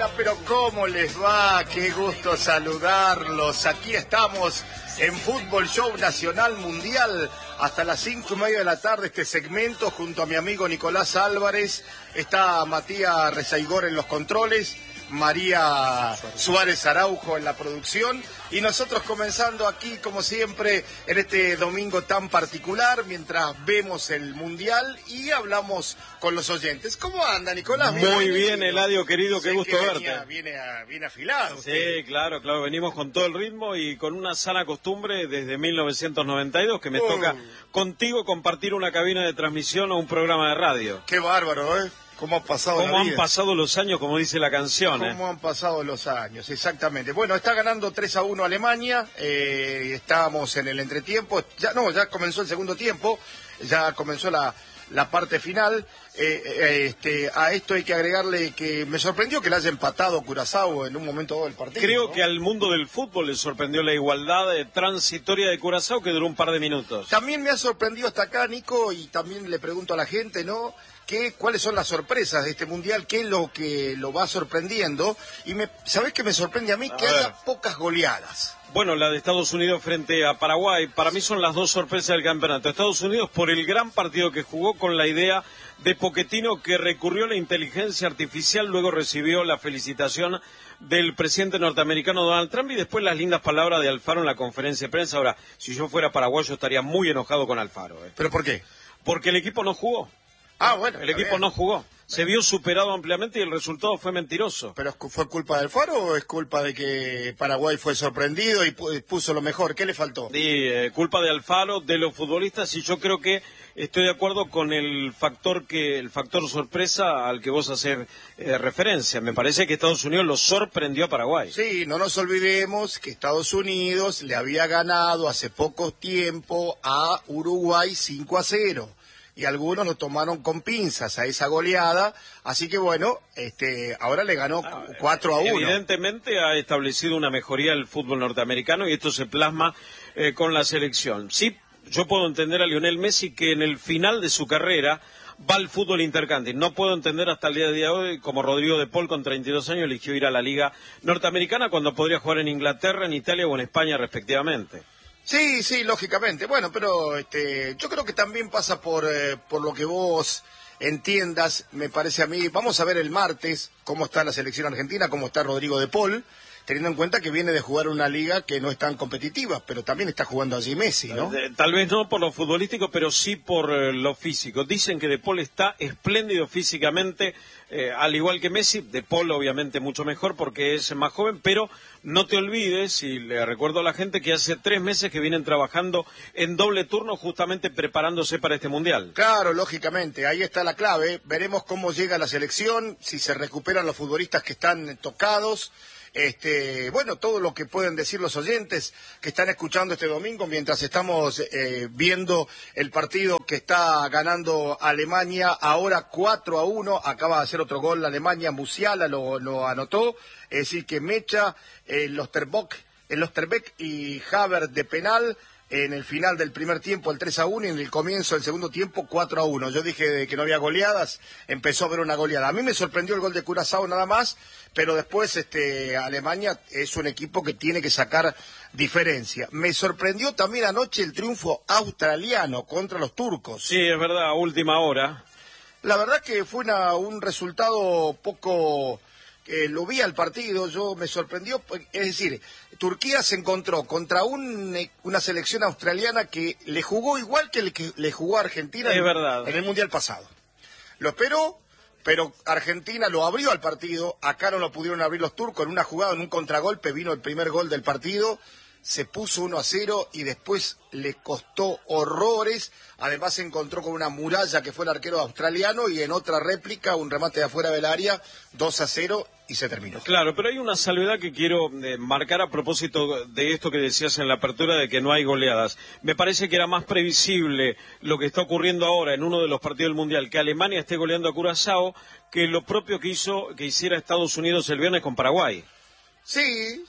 Hola, pero ¿cómo les va? Qué gusto saludarlos. Aquí estamos en Fútbol Show Nacional Mundial hasta las 5:30 de la tarde, este segmento junto a mi amigo Nicolás Álvarez. Está Matías Rezaigor en los controles, María Suárez Araujo en la producción y nosotros comenzando aquí como siempre en este domingo tan particular mientras vemos el Mundial y hablamos con los oyentes. ¿Cómo anda, Nicolás? Muy bien, Eladio, querido, qué gusto verte. Viene afilado. Sí, claro, venimos con todo el ritmo y con una sana costumbre desde 1992 que me toca contigo compartir una cabina de transmisión o un programa de radio. Qué bárbaro, ¿eh? ¿Cómo ha pasado la vida? ¿Cómo han pasado los años, como dice la canción? ¿Cómo han pasado los años? Exactamente. Bueno, está ganando 3-1 Alemania. Estábamos en el entretiempo. Ya comenzó el segundo tiempo. Ya comenzó la parte final. A esto hay que agregarle que me sorprendió que le haya empatado Curazao en un momento del partido. Creo que al mundo del fútbol le sorprendió la igualdad transitoria de Curazao que duró un par de minutos. También me ha sorprendido hasta acá, Nico, y también le pregunto a la gente, ¿no? ¿Cuáles son las sorpresas de este Mundial? ¿Qué es lo que lo va sorprendiendo? Y ¿sabés qué me sorprende a mí? Que haya pocas goleadas. Bueno, la de Estados Unidos frente a Paraguay, para mí son las dos sorpresas del campeonato. Estados Unidos por el gran partido que jugó con la idea de Pochettino, que recurrió a la inteligencia artificial, luego recibió la felicitación del presidente norteamericano Donald Trump y después las lindas palabras de Alfaro en la conferencia de prensa. Ahora, si yo fuera paraguayo estaría muy enojado con Alfaro. ¿Pero por qué? Porque el equipo no jugó. Bueno, el equipo no jugó. Se vio superado ampliamente y el resultado fue mentiroso. ¿Pero fue culpa del Faro o es culpa de que Paraguay fue sorprendido y puso lo mejor? ¿Qué le faltó? Culpa de Alfaro, de los futbolistas, y yo creo que estoy de acuerdo con el factor sorpresa al que vos haces referencia. Me parece que Estados Unidos lo sorprendió a Paraguay. Sí, no nos olvidemos que Estados Unidos le había ganado hace poco tiempo a Uruguay 5-0. Y algunos lo tomaron con pinzas a esa goleada, así que bueno, ahora le ganó 4-1. Evidentemente ha establecido una mejoría el fútbol norteamericano y esto se plasma con la selección. Sí, yo puedo entender a Lionel Messi que en el final de su carrera va al fútbol intercountry. No puedo entender hasta el día de hoy como Rodrigo de Paul con 32 años eligió ir a la liga norteamericana cuando podría jugar en Inglaterra, en Italia o en España respectivamente. Sí, lógicamente. Bueno, pero yo creo que también pasa por lo que vos entiendas, me parece a mí. Vamos a ver el martes cómo está la selección argentina, cómo está Rodrigo de Paul, teniendo en cuenta que viene de jugar una liga que no es tan competitiva, pero también está jugando allí Messi, ¿no? Tal vez no por lo futbolístico, pero sí por lo físico. Dicen que de Paul está espléndido físicamente, al igual que Messi. De Paul obviamente mucho mejor porque es más joven, pero no te olvides, y le recuerdo a la gente, que hace 3 meses que vienen trabajando en doble turno justamente preparándose para este Mundial. Claro, lógicamente, ahí está la clave. Veremos cómo llega la selección, si se recuperan los futbolistas que están tocados. Bueno, todo lo que pueden decir los oyentes que están escuchando este domingo mientras estamos viendo el partido que está ganando Alemania ahora 4-1, acaba de hacer otro gol la Alemania, Musiala lo anotó, es decir que Mecha, Losterbeck y Havertz de penal. En el final del primer tiempo el 3-1 y en el comienzo del segundo tiempo 4-1. Yo dije que no había goleadas, empezó a haber una goleada. A mí me sorprendió el gol de Curazao nada más, pero después Alemania es un equipo que tiene que sacar diferencia. Me sorprendió también anoche el triunfo australiano contra los turcos. Sí, es verdad, a última hora. La verdad que fue un resultado poco... lo vi al partido, me sorprendió, es decir, Turquía se encontró contra una selección australiana que le jugó igual que le jugó a Argentina en el Mundial pasado. Lo esperó, pero Argentina lo abrió al partido, acá no lo pudieron abrir los turcos, en una jugada, en un contragolpe, vino el primer gol del partido, se puso 1-0 y después le costó horrores. Además se encontró con una muralla que fue el arquero australiano y en otra réplica, un remate de afuera del área, 2-0 y se terminó. Claro, pero hay una salvedad que quiero marcar a propósito de esto que decías en la apertura de que no hay goleadas. Me parece que era más previsible lo que está ocurriendo ahora en uno de los partidos del Mundial, que Alemania esté goleando a Curazao, que lo propio que hiciera Estados Unidos el viernes con Paraguay. Sí,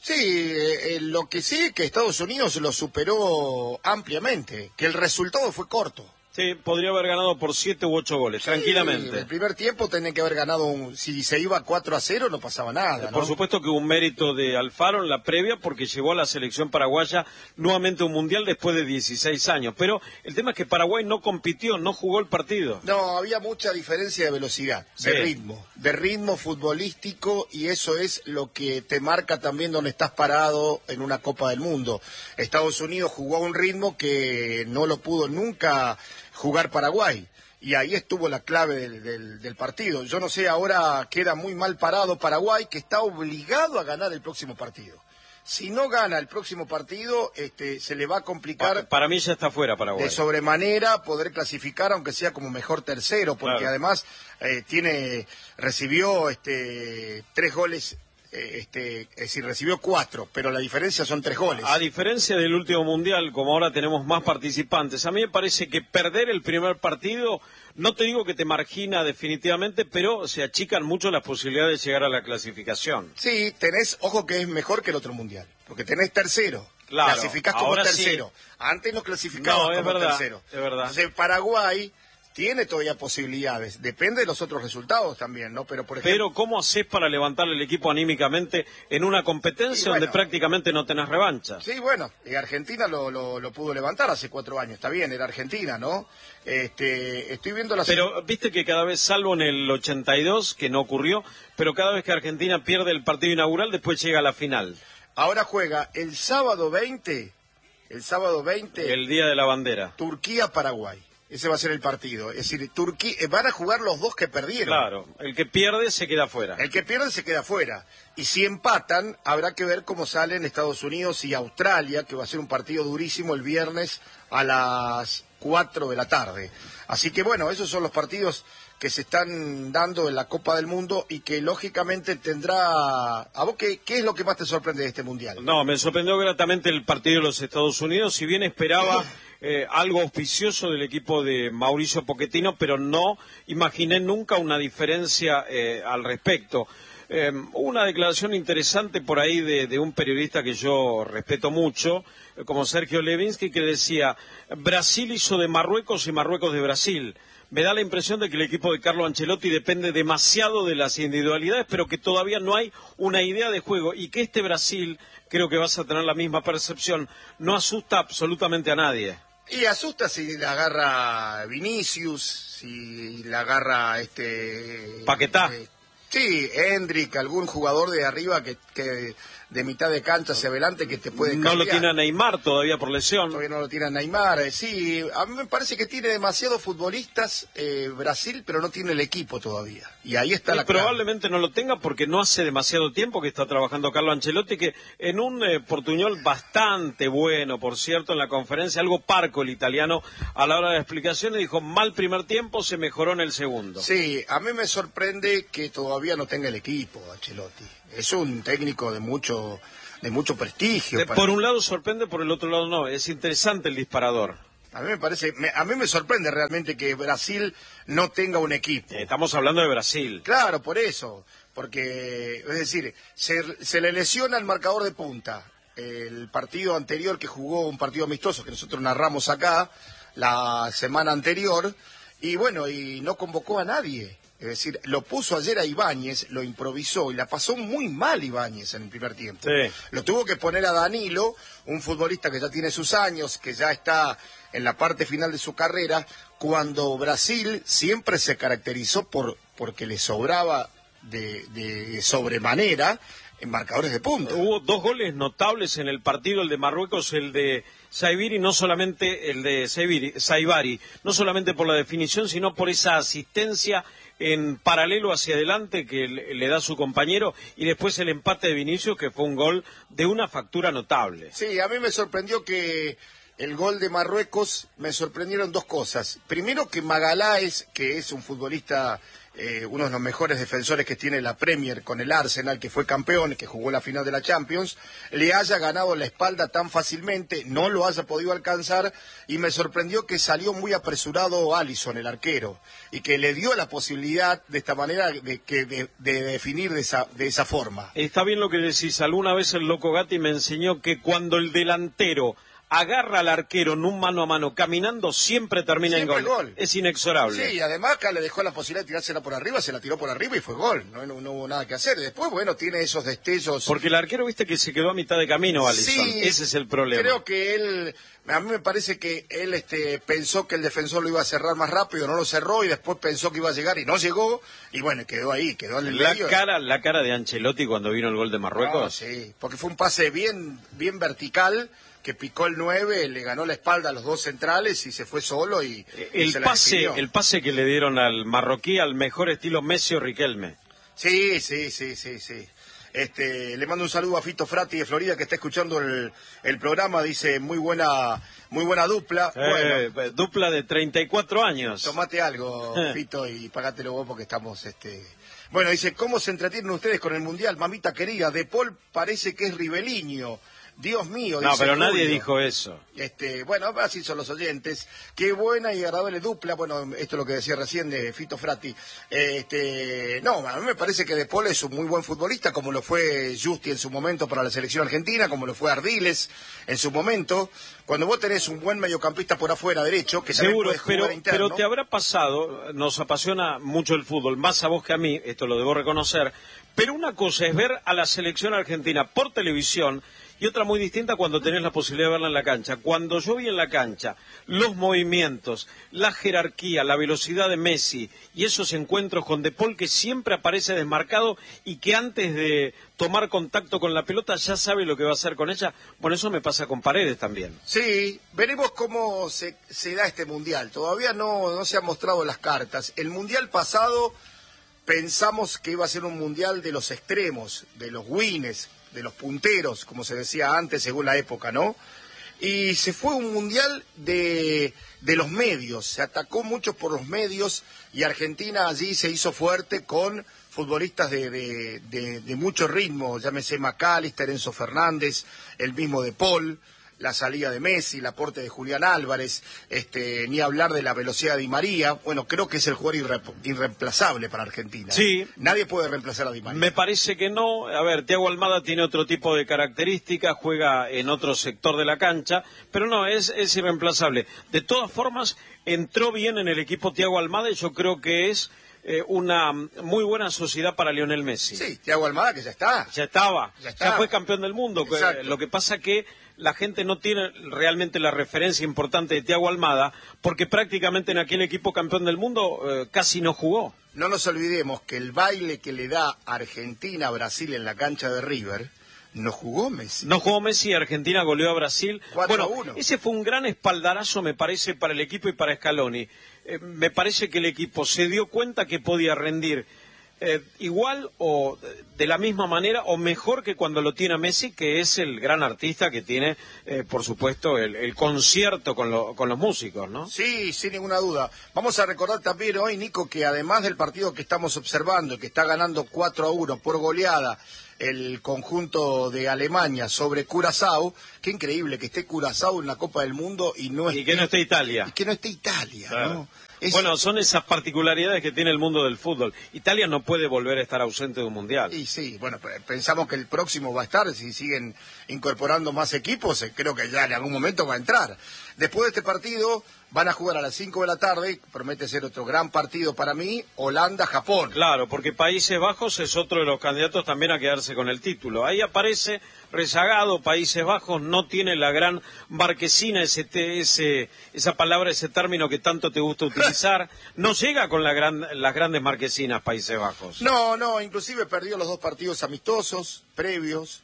lo que sí que Estados Unidos lo superó ampliamente, que el resultado fue corto. Sí, podría haber ganado por 7 u 8 goles, Sí, tranquilamente. el primer tiempo tenía que haber ganado, si se iba 4-0 no pasaba nada, ¿no? Por supuesto que hubo un mérito de Alfaro en la previa porque llevó a la selección paraguaya nuevamente a un mundial después de 16 años. Pero el tema es que Paraguay no compitió, no jugó el partido. No, había mucha diferencia de velocidad, Sí. de ritmo futbolístico, y eso es lo que te marca también dónde estás parado en una Copa del Mundo. Estados Unidos jugó a un ritmo que no lo pudo nunca jugar Paraguay. Y ahí estuvo la clave del partido. Yo no sé, ahora queda muy mal parado Paraguay, que está obligado a ganar el próximo partido. Si no gana el próximo partido, se le va a complicar Para mí ya está fuera Paraguay. de sobremanera poder clasificar, aunque sea como mejor tercero, porque Claro. además recibió 3 goles, es decir, recibió 4, pero la diferencia son 3 goles. A diferencia del último mundial, como ahora tenemos más participantes, a mí me parece que perder el primer partido, no te digo que te margina definitivamente, pero se achican mucho las posibilidades de llegar a la clasificación. Sí, ojo que es mejor que el otro mundial, porque tenés tercero. Claro, Clasificás como ahora tercero. sí. Antes no clasificabas No, es como verdad, tercero. es verdad. Entonces Paraguay tiene todavía posibilidades. Depende de los otros resultados también, ¿no? Pero por ejemplo, Pero ¿cómo haces para levantar el equipo anímicamente en una competencia Y bueno, donde prácticamente no tenés revancha? sí, bueno, Argentina lo pudo levantar hace 4 años, está bien, era Argentina, ¿no? Estoy viendo la... Pero viste que cada vez, salvo en el 82, que no ocurrió, pero cada vez que Argentina pierde el partido inaugural, después llega a la final. Ahora juega el sábado 20, El día de la bandera. Turquía-Paraguay. Ese va a ser el partido. Es decir, van a jugar los dos que perdieron. Claro, el que pierde se queda fuera. El que pierde se queda fuera. Y si empatan, habrá que ver cómo salen Estados Unidos y Australia, que va a ser un partido durísimo el viernes a las 4 de la tarde. Así que bueno, esos son los partidos que se están dando en la Copa del Mundo y que lógicamente tendrá... ¿A vos qué es lo que más te sorprende de este Mundial? No, me sorprendió gratamente el partido de los Estados Unidos, si bien esperaba algo auspicioso del equipo de Mauricio Pochettino, pero no imaginé nunca una diferencia al respecto. Una declaración interesante por ahí de un periodista que yo respeto mucho, como Sergio Levinsky, que decía: Brasil hizo de Marruecos y Marruecos de Brasil. Me da la impresión de que el equipo de Carlo Ancelotti depende demasiado de las individualidades, pero que todavía no hay una idea de juego, y que este Brasil, creo que vas a tener la misma percepción, no asusta absolutamente a nadie. Y asusta si la agarra Vinicius, si la agarra Paquetá. Sí, Hendrik, algún jugador de arriba que de mitad de cancha hacia adelante que te puede cambiar. No lo tiene a Neymar todavía por lesión. Todavía no lo tiene a Neymar. Sí, a mí me parece que tiene demasiados futbolistas Brasil, pero no tiene el equipo todavía. Y ahí está la clave. Probablemente no lo tenga porque no hace demasiado tiempo que está trabajando Carlo Ancelotti, que en un portuñol bastante bueno, por cierto, en la conferencia, algo parco el italiano, a la hora de explicaciones dijo: mal primer tiempo, se mejoró en el segundo. Sí, a mí me sorprende que todavía no tenga el equipo Ancelotti. Es un técnico de mucho prestigio. Por un lado sorprende, por el otro lado no. Es interesante el disparador. A mí me sorprende realmente que Brasil no tenga un equipo. Estamos hablando de Brasil. Claro, por eso. Porque, es decir, se le lesiona el marcador de punta. El partido anterior que jugó, un partido amistoso que nosotros narramos acá, la semana anterior, y bueno, y no convocó a nadie. Es decir, lo puso ayer a Ibáñez, lo improvisó y la pasó muy mal Ibáñez en el primer tiempo. Sí. Lo tuvo que poner a Danilo, un futbolista que ya tiene sus años, que ya está en la parte final de su carrera, cuando Brasil siempre se caracterizó porque le sobraba de sobremanera en marcadores de punta. Hubo 2 goles notables en el partido, el de Marruecos, el de Saibari, no solamente el de Saibari, no solamente por la definición, sino por esa asistencia en paralelo hacia adelante que le da su compañero, y después el empate de Vinicius, que fue un gol de una factura notable. Sí, a mí me sorprendió que el gol de Marruecos, me sorprendieron 2 cosas. Primero, que Magaláes, que es un futbolista, uno de los mejores defensores que tiene la Premier con el Arsenal, que fue campeón, que jugó la final de la Champions, le haya ganado la espalda tan fácilmente, no lo haya podido alcanzar, y me sorprendió que salió muy apresurado Alisson, el arquero, y que le dio la posibilidad de esta manera de definir de esa forma. Está bien lo que decís. Alguna vez el Loco Gatti me enseñó que cuando el delantero agarra al arquero en un mano a mano caminando, siempre termina Siempre en gol. gol. Es inexorable. Sí, y además acá le dejó la posibilidad de tirársela por arriba, se la tiró por arriba y fue gol. No hubo nada que hacer. Después, bueno, tiene esos destellos. Porque el arquero, viste que se quedó a mitad de camino, Alisson. Sí, ese es el problema. Creo que a mí me parece que él pensó que el defensor lo iba a cerrar más rápido, no lo cerró y después pensó que iba a llegar y no llegó. Y bueno, quedó ahí, quedó en el medio. La cara de Ancelotti cuando vino el gol de Marruecos. No, sí, porque fue un pase bien vertical, que picó el 9, le ganó la espalda a los dos centrales y se fue solo y se la definió. El pase que le dieron al marroquí al mejor estilo Messi o Riquelme. Sí. Le mando un saludo a Fito Frati de Florida que está escuchando el programa, dice muy buena dupla. Bueno, dupla de 34 años. tomate algo, Fito, y pagátelo vos porque estamos Bueno, dice, ¿cómo se entretienen ustedes con el Mundial? Mamita querida, De Paul parece que es Ribeliño. Dios mío, no, dice pero Julio. nadie dijo eso. Bueno, así son los oyentes. Qué buena y agradable dupla. Bueno, esto es lo que decía recién de Fito Frati. No, a mí me parece que De Paul es un muy buen futbolista, como lo fue Justi en su momento para la selección argentina, como lo fue Ardiles en su momento. Cuando vos tenés un buen mediocampista por afuera derecho, que también seguro, puede jugar interno. pero te habrá pasado, nos apasiona mucho el fútbol, más a vos que a mí, esto lo debo reconocer, pero una cosa es ver a la selección argentina por televisión y otra muy distinta cuando tenés la posibilidad de verla en la cancha. Cuando yo vi en la cancha los movimientos, la jerarquía, la velocidad de Messi y esos encuentros con De Paul que siempre aparece desmarcado y que antes de tomar contacto con la pelota ya sabe lo que va a hacer con ella, bueno, eso me pasa con Paredes también. Sí, veremos cómo se da este Mundial. Todavía no se han mostrado las cartas. El Mundial pasado pensamos que iba a ser un Mundial de los extremos, de los wines, de los punteros, como se decía antes, según la época, ¿no? Y se fue un Mundial de los medios, se atacó mucho por los medios y Argentina allí se hizo fuerte con futbolistas de mucho ritmo, llámese McAllister, Enzo Fernández, el mismo De Paul, la salida de Messi, el aporte de Julián Álvarez, ni hablar de la velocidad de Di María. Bueno, creo que es el jugador irreemplazable para Argentina. Sí. Nadie puede reemplazar a Di María. Me parece que no. A ver, Thiago Almada tiene otro tipo de características, juega en otro sector de la cancha, pero no, es irreemplazable. De todas formas, entró bien en el equipo Thiago Almada y yo creo que es una muy buena sociedad para Lionel Messi. Sí, Thiago Almada que ya está. Ya fue campeón del mundo. Lo que pasa que la gente no tiene realmente la referencia importante de Thiago Almada, porque prácticamente en aquel equipo campeón del mundo casi no jugó. No nos olvidemos que el baile que le da Argentina a Brasil en la cancha de River, no jugó Messi. No jugó Messi, Argentina goleó a Brasil. 4-1. Ese fue un gran espaldarazo, me parece, para el equipo y para Scaloni. Me parece que el equipo se dio cuenta que podía rendir igual o de la misma manera o mejor que cuando lo tiene Messi, que es el gran artista que tiene, por supuesto, el concierto con los músicos, ¿no? Sí, sin ninguna duda. Vamos a recordar también hoy, Nico, que además del partido que estamos observando, que está ganando 4-1 por goleada el conjunto de Alemania sobre Curazao, qué increíble que esté Curazao en la Copa del Mundo y que no esté Italia. Y que no esté Italia, claro. ¿no? Bueno, son esas particularidades que tiene el mundo del fútbol. Italia no puede volver a estar ausente de un mundial. Y sí, bueno, pensamos que el próximo va a estar, si siguen incorporando más equipos, creo que ya en algún momento va a entrar. Después de este partido van a jugar a las 5 de la tarde, promete ser otro gran partido para mí, Holanda-Japón. Claro, porque Países Bajos es otro de los candidatos también a quedarse con el título. Ahí aparece rezagado, Países Bajos no tiene la gran marquesina, esa palabra, ese término que tanto te gusta utilizar, no llega con las grandes marquesinas Países Bajos. No, inclusive perdió los 2 partidos amistosos, previos,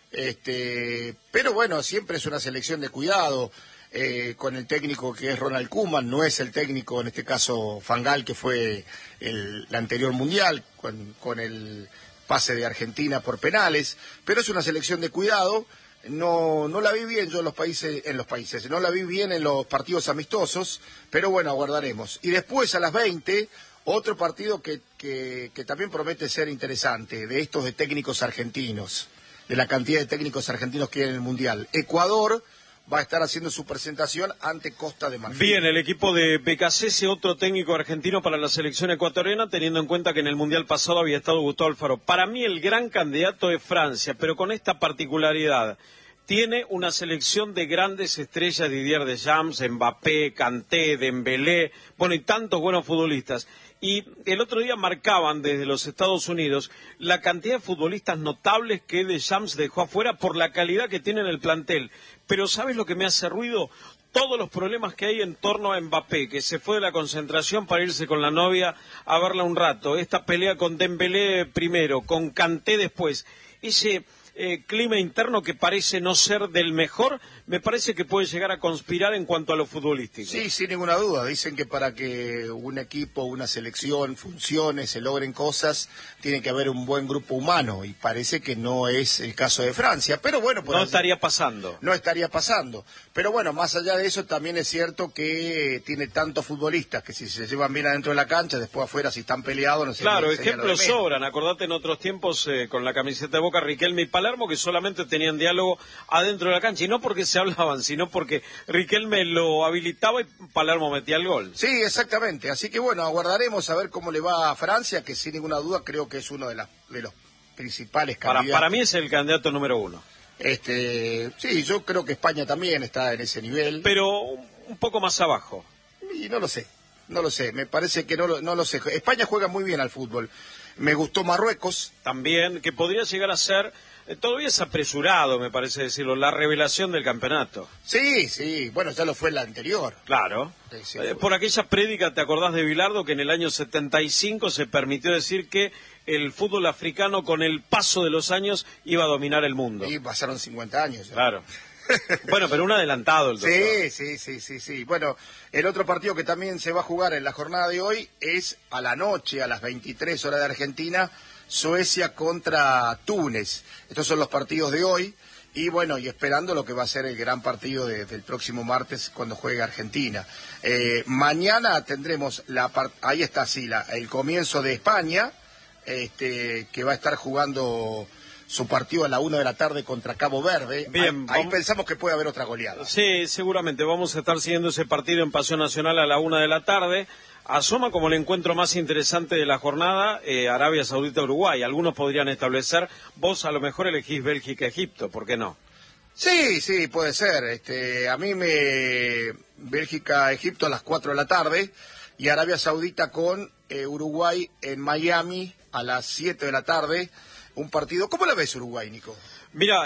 pero bueno, siempre es una selección de cuidado. Con el técnico que es Ronald Koeman, no es el técnico, en este caso Fangal, que fue el anterior mundial, con el pase de Argentina por penales, pero es una selección de cuidado. No la vi bien yo no la vi bien en los partidos amistosos, pero bueno, aguardaremos. Y después a las 20, otro partido que también promete ser interesante, de estos de técnicos argentinos, de la cantidad de técnicos argentinos que hay en el mundial. Ecuador va a estar haciendo su presentación ante Costa de Marfil. Bien, el equipo de Becasese, otro técnico argentino para la selección ecuatoriana, teniendo en cuenta que en el Mundial pasado había estado Gustavo Alfaro. Para mí el gran candidato es Francia, pero con esta particularidad. tiene una selección de grandes estrellas, Didier Deschamps, Mbappé, Kanté, Dembélé, bueno, y tantos buenos futbolistas. Y el otro día marcaban desde los Estados Unidos la cantidad de futbolistas notables que Deschamps dejó afuera por la calidad que tiene en el plantel. Pero ¿sabes lo que me hace ruido? Todos los problemas que hay en torno a Mbappé, que se fue de la concentración para irse con la novia a verla un rato. Esta pelea con Dembélé primero, con Kanté después. Ese clima interno que parece no ser del mejor, me parece que puede llegar a conspirar en cuanto a lo futbolístico. Sí, sin ninguna duda. Dicen que para que un equipo, una selección funcione, se logren cosas, tiene que haber un buen grupo humano, y parece que no es el caso de Francia. Pero bueno, no estaría pasando. No estaría pasando. Pero bueno, más allá de eso, también es cierto que tiene tantos futbolistas que si se llevan bien adentro de la cancha, después afuera, si están peleados, no sé. Claro, ejemplos sobran. Acordate en otros tiempos con la camiseta de Boca, Riquelme y Palermo, que solamente tenían diálogo adentro de la cancha, y no porque se hablaban, sino porque Riquelme lo habilitaba y Palermo metía el gol. Sí, exactamente. Así que bueno, aguardaremos a ver cómo le va a Francia, que sin ninguna duda creo que es uno de los principales candidatos. Para mí es el candidato número uno. Sí, yo creo que España también está en ese nivel. Pero un poco más abajo. Y no lo sé, me parece que no lo sé. España juega muy bien al fútbol. Me gustó Marruecos. También, que podría llegar a ser, todavía es apresurado, me parece decirlo, la revelación del campeonato. Sí, bueno, ya lo fue la anterior. Claro. Sí, por aquella prédica, ¿te acordás de Bilardo? Que en el año 75 se permitió decir que el fútbol africano, con el paso de los años, iba a dominar el mundo. Y pasaron 50 años. ¿Ya? Claro. Bueno, pero un adelantado el doctor. Sí. Bueno, el otro partido que también se va a jugar en la jornada de hoy es a la noche, a las 23 horas de Argentina, Suecia contra Túnez. Estos son los partidos de hoy. Y bueno, y esperando lo que va a ser el gran partido del próximo martes cuando juegue Argentina. Mañana tendremos ahí está, sí, el comienzo de España, que va a estar jugando su partido a la 1 de la tarde contra Cabo Verde. Bien, ahí pensamos que puede haber otra goleada. Sí, seguramente vamos a estar siguiendo ese partido en Pasión Nacional a la 1 de la tarde. Asoma como el encuentro más interesante de la jornada Arabia Saudita-Uruguay. Algunos podrían establecer, vos a lo mejor elegís Bélgica-Egipto, ¿por qué no? Sí, puede ser. A mí Bélgica-Egipto a las 4 de la tarde y Arabia Saudita con Uruguay en Miami a las 7 de la tarde. Un partido, ¿cómo la ves Uruguay, Nico? Mira,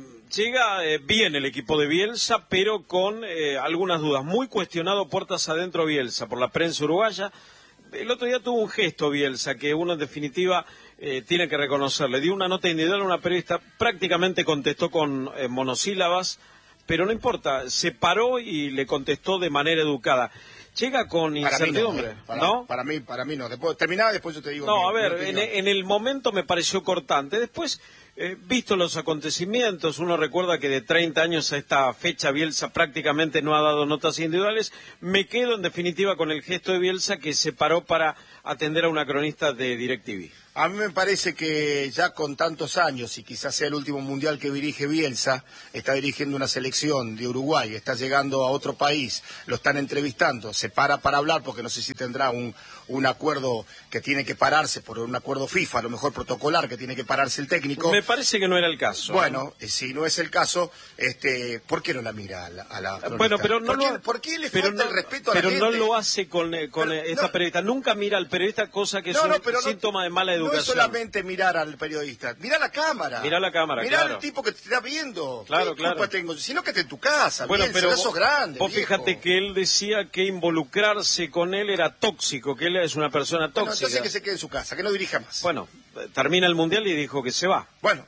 llega bien el equipo de Bielsa, pero con algunas dudas. Muy cuestionado puertas adentro Bielsa por la prensa uruguaya. El otro día tuvo un gesto Bielsa que uno en definitiva tiene que reconocer. Le dio una nota individual a una periodista, prácticamente contestó con monosílabas, pero no importa, se paró y le contestó de manera educada. Llega con incertidumbre, ¿no? Para mí no. Después yo te digo. No, a ver, en el momento me pareció cortante. Después, visto los acontecimientos, uno recuerda que de 30 años a esta fecha Bielsa prácticamente no ha dado notas individuales. Me quedo en definitiva con el gesto de Bielsa, que se paró para atender a una cronista de DirecTV. A mí me parece que ya con tantos años, y quizás sea el último mundial que dirige Bielsa, está dirigiendo una selección de Uruguay, está llegando a otro país, lo están entrevistando, se para hablar porque no sé si tendrá un acuerdo que tiene que pararse, por un acuerdo FIFA, a lo mejor protocolar, que tiene que pararse el técnico. Me parece que no era el caso. Bueno, si no es el caso, ¿por qué no la mira a la cronista? Bueno, pero no ¿Por qué le falta el respeto a la gente? Pero no lo hace con esta periodista. Nunca mira al periodista, cosa que es un síntoma de mala educación. No es solamente mirar al periodista, mira la cámara. Mira la cámara, Mirá claro. al tipo que te está viendo. Claro, ¿Qué culpa tengo? Sino que esté en tu casa, bueno, bien, pero ya sos grande, vos viejo. fíjate que él decía que involucrarse con él era tóxico, que él es una persona tóxica. Bueno, entonces que se quede en su casa, que no dirija más. Bueno, termina el Mundial y dijo que se va. Bueno,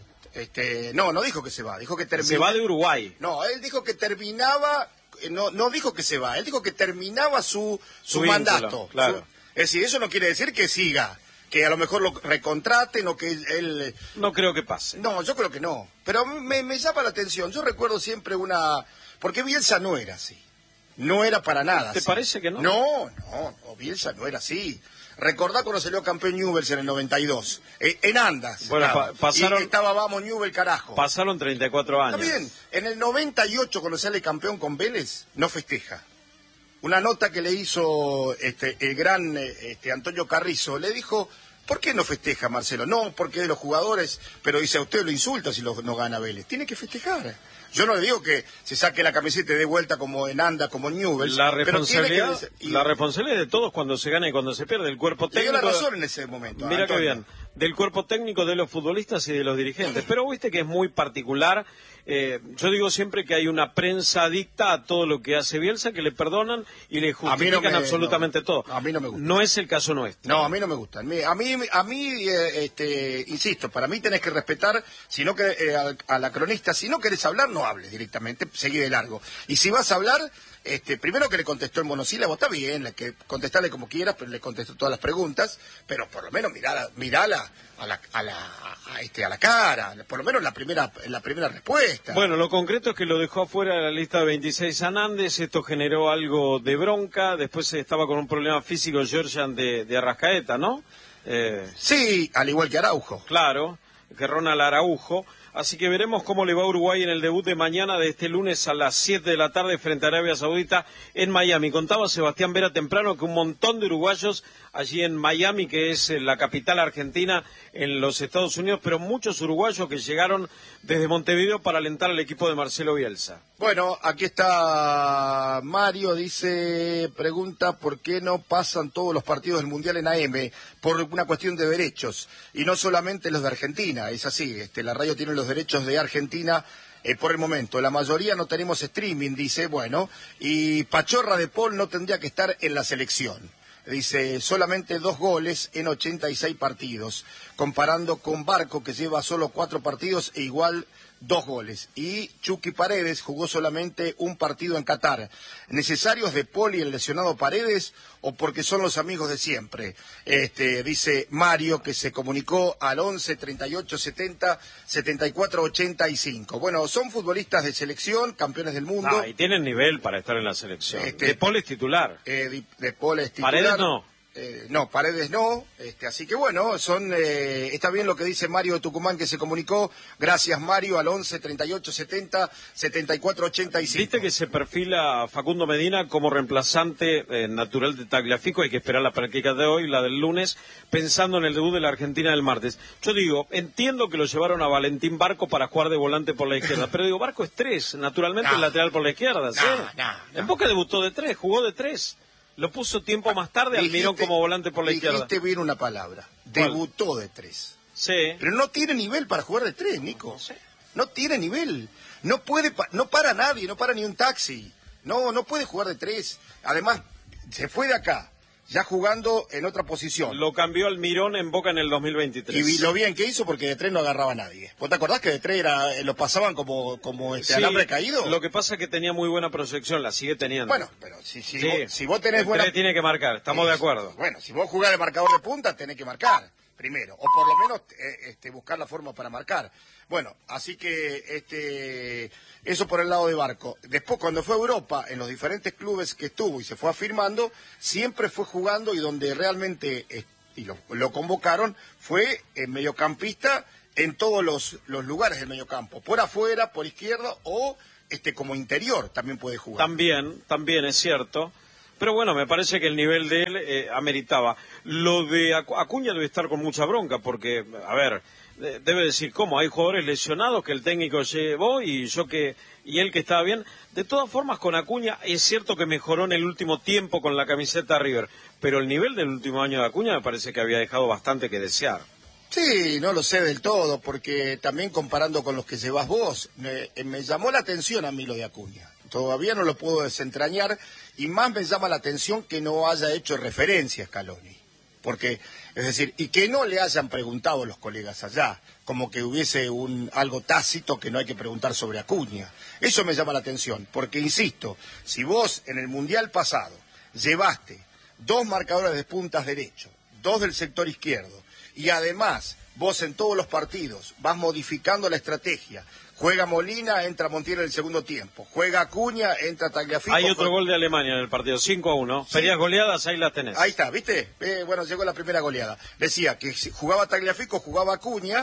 no dijo que se va, dijo que termina. Se va de Uruguay. No, él dijo que terminaba, no dijo que se va, él dijo que terminaba su mandato. Claro. Es decir, eso no quiere decir que siga, que a lo mejor lo recontraten o que él... No creo que pase. No, yo creo que no. Pero me llama la atención. Yo recuerdo siempre porque Bielsa no era así. No era para nada ¿Te así. parece que no? No, Bielsa no era así. Recordá cuando salió campeón Newell's en el 92. En Andas. Bueno, y vamos Newell, carajo. Pasaron 34 años. Está bien. En el 98, cuando sale campeón con Vélez, no festeja. Una nota que le hizo el gran Antonio Carrizo, le dijo ¿Por qué no festeja Marcelo? No, porque es de los jugadores, pero dice a usted lo insulta si no gana Vélez. Tiene que festejar. Yo no le digo que se saque la camiseta y dé vuelta como en Anda, como en Newell's. La responsabilidad es de todos cuando se gana y cuando se pierde. El cuerpo técnico... Le dio la razón en ese momento. Mira qué bien. Del cuerpo técnico, de los futbolistas y de los dirigentes. Pero viste que es muy particular. Yo digo siempre que hay una prensa adicta a todo lo que hace Bielsa, que le perdonan y le justifican absolutamente todo. A mí no me gusta. No es el caso nuestro. No, a mí no me gusta. A mí insisto, para mí tenés que respetar, sino que a la cronista, si no querés hablar, no hables directamente, seguí de largo. Y si vas a hablar, primero que le contestó en monosílabo, está bien, que contestarle como quieras, pero le contestó todas las preguntas, pero por lo menos mirala a la cara, por lo menos la primera respuesta. Bueno, lo concreto es que lo dejó afuera de la lista de 26 Hernández, esto generó algo de bronca, después estaba con un problema físico Georgian de Arrascaeta, ¿no? Sí, al igual que Araujo. Claro, que Ronald Araujo. Así que veremos cómo le va a Uruguay en el debut de mañana, de este lunes a las 7 de la tarde frente a Arabia Saudita en Miami. Contaba Sebastián Vera temprano que un montón de uruguayos allí en Miami, que es la capital argentina en los Estados Unidos, pero muchos uruguayos que llegaron desde Montevideo para alentar al equipo de Marcelo Bielsa. Bueno, aquí está Mario, pregunta por qué no pasan todos los partidos del Mundial en AM, por una cuestión de derechos, y no solamente los de Argentina, es así, la radio tiene los derechos de Argentina por el momento, la mayoría no tenemos streaming, dice, bueno, y Pachorra de Paul no tendría que estar en la selección. Dice, solamente 2 goles en 86 partidos, comparando con Barco, que lleva solo 4 partidos e igual 2 goles. Y Chucky Paredes jugó solamente un partido en Qatar. ¿Necesarios de Paul y el lesionado Paredes o porque son los amigos de siempre? Dice Mario, que se comunicó al 11 38 70 74 85. Bueno, son futbolistas de selección, campeones del mundo. Y tienen nivel para estar en la selección. De Paul es titular. De Paul es titular. Paredes no. No, Paredes no, así que bueno, está bien lo que dice Mario de Tucumán, que se comunicó. Gracias, Mario, al 11 38 70 74 85. Viste que se perfila Facundo Medina como reemplazante natural de Tagliafico. Hay que esperar la práctica de hoy, la del lunes, pensando en el debut de la Argentina del martes. Yo digo, entiendo que lo llevaron a Valentín Barco para jugar de volante por la izquierda, pero digo, Barco es 3, naturalmente el lateral por la izquierda, ¿sí? En Boca debutó de 3, jugó de 3. Lo puso tiempo más tarde Almirón como volante por la izquierda. Dijiste bien una palabra. Debutó de 3. Sí. Pero no tiene nivel para jugar de 3, Nico. Sí. No tiene nivel. No para nadie, no para ni un taxi. No puede jugar de 3. Además, se fue de acá, ya jugando en otra posición. Lo cambió Almirón en Boca en el 2023. Y lo bien que hizo porque de 3 no agarraba a nadie. ¿Vos te acordás que de 3 lo pasaban como sí, alambre caído? Lo que pasa es que tenía muy buena proyección, la sigue teniendo. Bueno, pero si vos tenés buena... 3 tiene que marcar, estamos de acuerdo. Bueno, si vos jugás de marcador de punta, tenés que marcar primero. O por lo menos buscar la forma para marcar. Bueno, así que eso por el lado de Barco. Después, cuando fue a Europa, en los diferentes clubes que estuvo y se fue afirmando, siempre fue jugando, y donde realmente lo convocaron fue en mediocampista en todos los lugares del mediocampo. Por afuera, por izquierda o como interior también puede jugar. También es cierto. Pero bueno, me parece que el nivel de él ameritaba. Lo de Acuña debe estar con mucha bronca porque, a ver, debe decir cómo, hay jugadores lesionados que el técnico llevó y él que estaba bien. De todas formas, con Acuña es cierto que mejoró en el último tiempo con la camiseta River, pero el nivel del último año de Acuña me parece que había dejado bastante que desear. Sí, no lo sé del todo, porque también comparando con los que llevas vos, me llamó la atención a mí lo de Acuña. Todavía no lo puedo desentrañar, y más me llama la atención que no haya hecho referencia a Scaloni. Porque, es decir, y que no le hayan preguntado los colegas allá, como que hubiese algo tácito que no hay que preguntar sobre Acuña. Eso me llama la atención, porque insisto, si vos en el Mundial pasado llevaste 2 marcadores de puntas derecho, 2 del sector izquierdo, y además vos en todos los partidos vas modificando la estrategia. Juega Molina, entra Montiel en el segundo tiempo. Juega Acuña, entra Tagliafico. Hay otro gol de Alemania en el partido, 5-1. Sí. Pedías goleadas, ahí las tenés. Ahí está, ¿viste? Bueno, llegó la primera goleada. Decía que si jugaba Tagliafico, jugaba Acuña,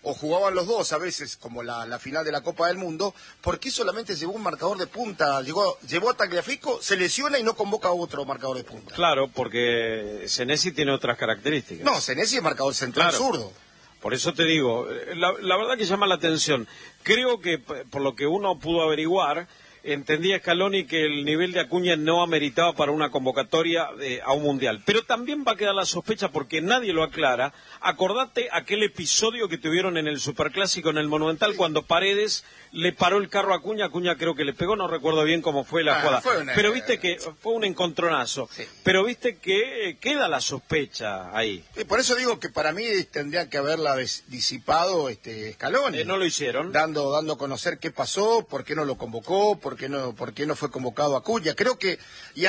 o jugaban los dos a veces, como la final de la Copa del Mundo, ¿por qué solamente llevó un marcador de punta? Llevó a Tagliafico, se lesiona y no convoca a otro marcador de punta. Claro, porque Senesi tiene otras características. No, Senesi es marcador central zurdo. Por eso te digo, la verdad que llama la atención. Creo que, por lo que uno pudo averiguar, entendía Scaloni que el nivel de Acuña no ameritaba para una convocatoria a un mundial. Pero también va a quedar la sospecha, porque nadie lo aclara. Acordate aquel episodio que tuvieron en el Superclásico en el Monumental, cuando Paredes le paró el carro a Acuña. Acuña creo que le pegó, no recuerdo bien cómo fue la jugada. Pero viste que fue un encontronazo. Sí. Pero viste que queda la sospecha ahí. Por eso digo que para mí tendría que haberla disipado Scaloni. No lo hicieron. Dando a conocer qué pasó, por qué no lo convocó, por qué no fue convocado Acuña. Creo que,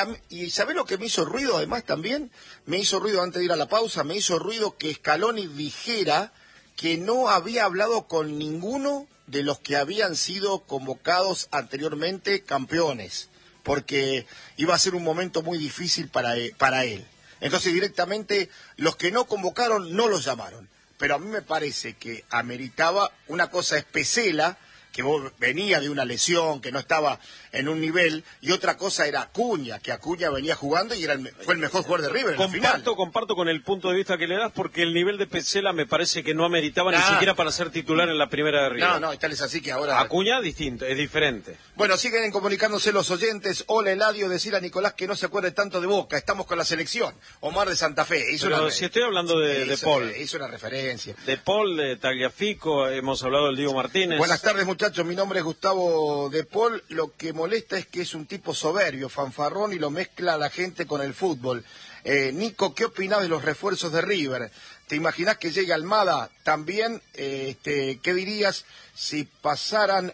y ¿sabés lo que me hizo ruido además también? Me hizo ruido antes de ir a la pausa, me hizo ruido que Scaloni dijera que no había hablado con ninguno de los que habían sido convocados anteriormente campeones, porque iba a ser un momento muy difícil para él. Entonces directamente los que no convocaron no los llamaron. Pero a mí me parece que ameritaba, una cosa es Pesela, que venía de una lesión, que no estaba en un nivel, y otra cosa era Acuña, que Acuña venía jugando y fue el mejor jugador de River en la final. Comparto con el punto de vista que le das, porque el nivel de Pesela me parece que no ameritaba ni siquiera para ser titular en la primera de River. No, tal es así que ahora... Acuña es diferente. Bueno, siguen comunicándose los oyentes. Hola, Eladio, decir a Nicolás que no se acuerde tanto de Boca, estamos con la selección. Omar de Santa Fe. Pero si estoy hablando de Paul. Hizo una referencia. De Paul, de Tagliafico, hemos hablado del Diego Martínez. Buenas tardes, muchachos, mi nombre es Gustavo de Paul. Lo que molesta es que es un tipo soberbio, fanfarrón, y lo mezcla a la gente con el fútbol. Nico, ¿qué opinás de los refuerzos de River? ¿Te imaginás que llegue Almada? También, ¿qué dirías si pasaran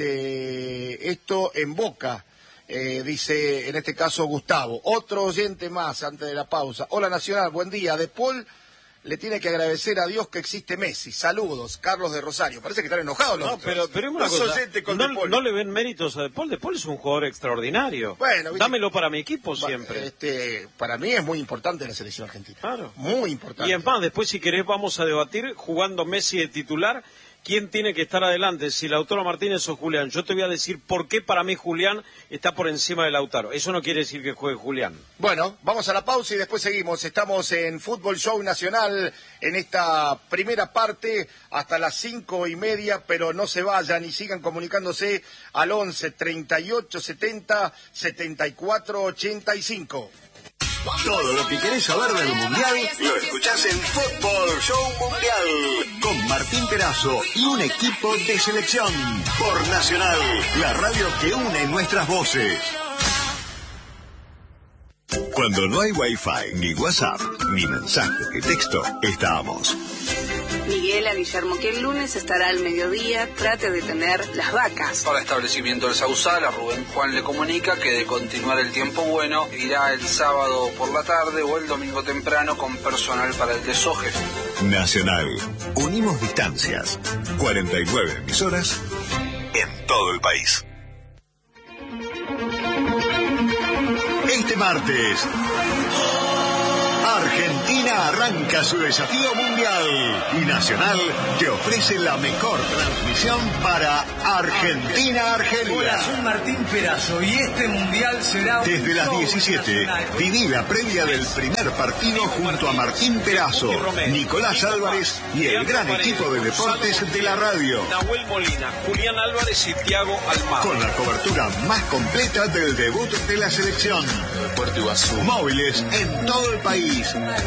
esto en Boca? Dice, en este caso, Gustavo. Otro oyente más antes de la pausa. Hola, Nacional, buen día. De Paul le tiene que agradecer a Dios que existe Messi. Saludos, Carlos de Rosario. Parece que están enojados los pero es una cosa, no le ven méritos a De Paul. De Paul es un jugador extraordinario. Bueno, dámelo para mi equipo siempre. Para mí es muy importante la selección argentina. Claro. Muy importante. Y en más, después si querés vamos a debatir, jugando Messi de titular, ¿quién tiene que estar adelante? Si Lautaro Martínez o Julián. Yo te voy a decir por qué para mí Julián está por encima de Lautaro. Eso no quiere decir que juegue Julián. Bueno, vamos a la pausa y después seguimos. Estamos en Fútbol Show Nacional en esta primera parte hasta las 5:30, pero no se vayan y sigan comunicándose al 11 38 70 74 85. Todo lo que querés saber del Mundial lo escuchás en Fútbol Show Mundial con Martín Perazo y un equipo de selección por Nacional, la radio que une nuestras voces. Cuando no hay Wi-Fi, ni WhatsApp, ni mensaje de texto, estamos. Miguel a Guillermo que el lunes estará al mediodía, trate de tener las vacas. Para establecimiento del Sausal, a Rubén Juan le comunica que de continuar el tiempo bueno, irá el sábado por la tarde o el domingo temprano con personal para el desoje. Nacional, unimos distancias, 49 emisoras en todo el país. Este martes, Argentina arranca su desafío mundial y Nacional te ofrece la mejor transmisión para Argentina-Argelia. Hola, soy Martín Perazo y este mundial será desde las 17. Viví la previa del primer partido junto a Martín Perazo, Nicolás Álvarez y el gran equipo de deportes de la radio. Nahuel Molina, Julián Álvarez y Thiago Almada. Con la cobertura más completa del debut de la selección. Puerto Iguazú. Móviles en todo el país.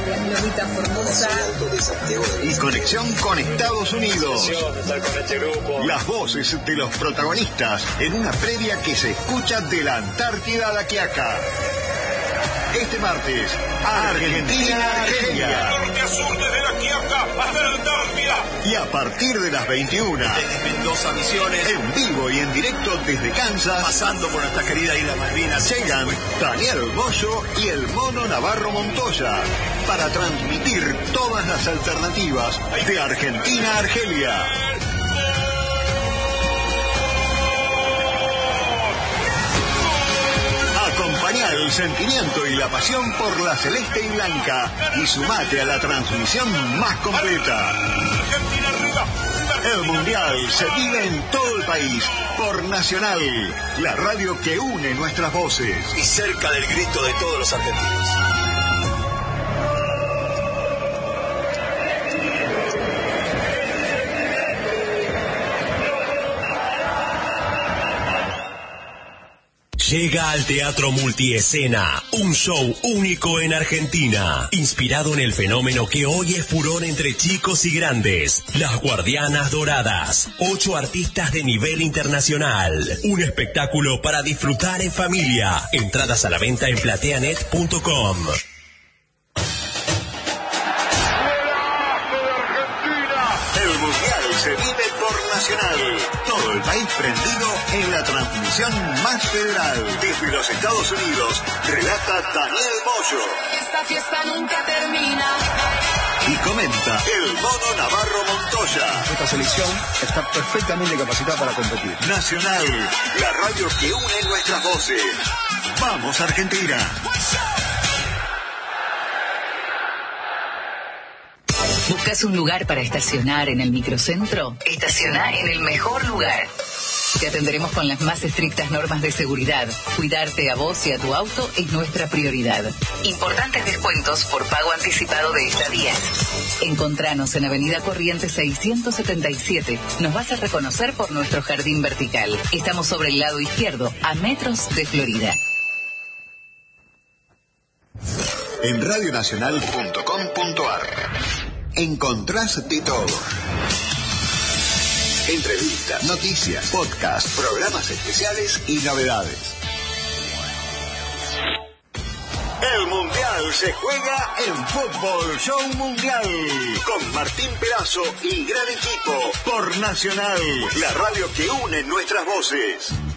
Y conexión con Estados Unidos. Las voces de los protagonistas en una previa que se escucha de la Antártida a la Quiaca. Este martes, Argentina-Argelia. Norte a sur desde la Quiaca hasta la Antártida. Y a partir de las 21. Desde Mendoza, Misiones. En vivo y en directo desde Kansas. Pasando por nuestra querida isla Malvinas. Llegan Daniel Moyo y el Mono Navarro Montoya. Para transmitir todas las alternativas de Argentina-Argelia. Acompañá el sentimiento y la pasión por la celeste y blanca y sumate a la transmisión más completa. Argentina arriba, El Mundial se vive en todo el país por Nacional, la radio que une nuestras voces. Y cerca del grito de todos los argentinos. Llega al Teatro Multiescena, un show único en Argentina, inspirado en el fenómeno que hoy es furor entre chicos y grandes, Las Guardianas Doradas, 8 artistas de nivel internacional, un espectáculo para disfrutar en familia, entradas a la venta en plateanet.com. El Mundial se vive por Nacional. Todo el país prendido en la transmisión más federal. Desde los Estados Unidos, relata Daniel Moyo. Esta fiesta nunca termina. Y comenta el Mono Navarro Montoya. Esta selección está perfectamente capacitada para competir. Nacional, la radio que une nuestras voces. ¡Vamos, Argentina! ¿Buscas un lugar para estacionar en el microcentro? Estaciona en el mejor lugar. Te atenderemos con las más estrictas normas de seguridad. Cuidarte a vos y a tu auto es nuestra prioridad. Importantes descuentos por pago anticipado de estadías. Encontranos en Avenida Corrientes 677. Nos vas a reconocer por nuestro jardín vertical. Estamos sobre el lado izquierdo, a metros de Florida. En radionacional.com.ar encontrás de todo. Entrevistas, noticias, podcasts, programas especiales y novedades. El Mundial se juega en Fútbol Show Mundial con Martín Perazo y gran equipo por Nacional, la radio que une nuestras voces.